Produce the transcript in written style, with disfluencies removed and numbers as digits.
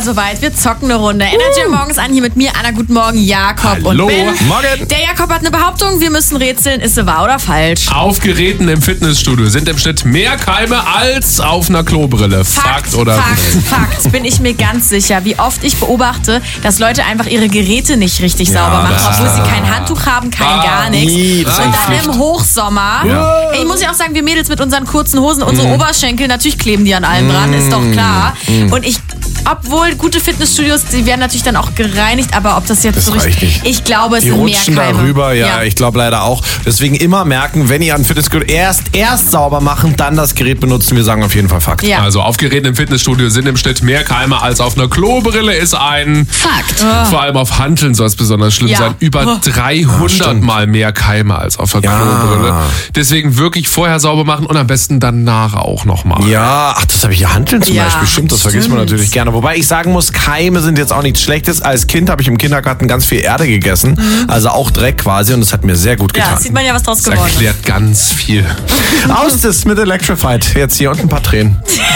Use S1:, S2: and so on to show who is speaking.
S1: soweit. Wir zocken eine Runde. Energy morgens an hier mit mir, Anna. Guten Morgen, Jakob
S2: Hallo.
S1: und Ben.
S2: Morgen.
S1: Der Jakob hat eine Behauptung. Wir müssen rätseln. Ist sie wahr oder falsch?
S2: Auf Geräten im Fitnessstudio sind im Schnitt mehr Keime als auf einer Klobrille. Fakt oder
S1: Fakt. Bin ich mir ganz sicher. Wie oft ich beobachte, dass Leute einfach ihre Geräte nicht richtig sauber machen, obwohl sie kein Handtuch haben, gar nichts.
S2: das ist
S1: Und dann
S2: Pflicht.
S1: im Hochsommer.
S2: Ja.
S1: Ich muss ja auch sagen, wir Mädels mit unseren kurzen Hosen, unsere Oberschenkel, natürlich kleben die an allem dran, ist doch klar. Und obwohl gute Fitnessstudios, die werden natürlich dann auch gereinigt, aber ob das jetzt
S3: Das
S1: so
S3: reicht nicht.
S1: ich glaube, es
S3: Die
S1: sind mehr
S3: rutschen
S1: Keime.
S3: darüber, ja, ich glaube leider auch. Deswegen immer merken, wenn ihr ein Fitnessgerät erst sauber machen, dann das Gerät benutzen. Wir sagen auf jeden Fall Fakt.
S1: Ja.
S2: Also auf Geräten im Fitnessstudio sind im Schnitt mehr Keime als auf einer Klobrille ist ein
S1: Fakt.
S2: Vor allem auf Hanteln soll es besonders schlimm
S1: Ja.
S2: sein. Über 300 Mal mehr Keime als auf einer Klobrille. Deswegen wirklich vorher sauber machen und am besten danach auch nochmal.
S3: Ja, ach, das habe ich hier Hanteln zum
S1: Ja,
S3: Beispiel. Stimmt, das vergisst man natürlich gerne. Wobei ich sagen muss, Keime sind jetzt auch nichts Schlechtes. Als Kind habe ich im Kindergarten ganz viel Erde gegessen. Also auch Dreck quasi. Und das hat mir sehr gut
S1: Ja,
S3: getan.
S1: sieht man ja, was draus
S2: Das
S1: geworden ist.
S2: erklärt ganz viel.
S3: Aus das mit Electrified. Jetzt hier und ein paar Tränen.